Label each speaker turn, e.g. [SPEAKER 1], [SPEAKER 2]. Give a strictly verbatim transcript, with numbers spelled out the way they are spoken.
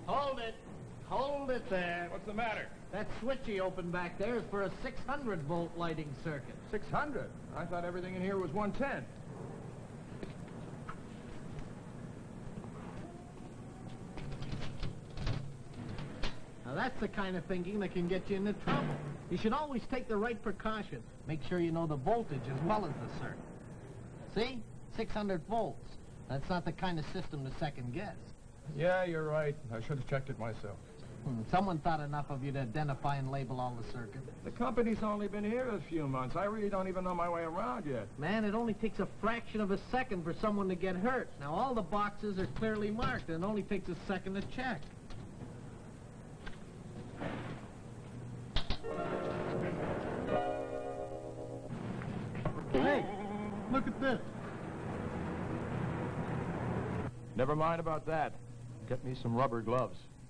[SPEAKER 1] Hold it. Hold it there.
[SPEAKER 2] What's the matter?
[SPEAKER 1] That switch you opened back there is for a six hundred volt lighting circuit.
[SPEAKER 2] six hundred? I thought everything in here was one ten.
[SPEAKER 1] Now that's the kind of thinking that can get you into trouble. You should always take the right precaution. Make sure you know the voltage as well as the circuit. See? six hundred volts. That's not the kind of system to second guess.
[SPEAKER 2] Yeah, you're right. I should have checked it myself.
[SPEAKER 1] Hmm, someone thought enough of you to identify and label all the circuits.
[SPEAKER 2] The company's only been here a few months. I really don't even know my way around yet.
[SPEAKER 1] Man, it only takes a fraction of a second for someone to get hurt. Now, all the boxes are clearly marked, and it only takes a second to check. Hey, look at this.
[SPEAKER 2] Never mind about that. Get me some rubber gloves.